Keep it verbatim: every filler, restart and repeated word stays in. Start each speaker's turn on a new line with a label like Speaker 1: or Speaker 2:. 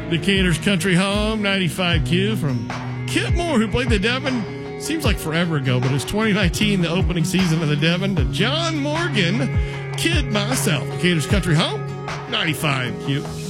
Speaker 1: Decatur's Country Home, ninety-five Q from Kit Moore, who played the Devon, seems like forever ago, but it's twenty nineteen, the opening season of the Devon, to John Morgan, Kid Myself. Decatur's Country Home, ninety-five Q.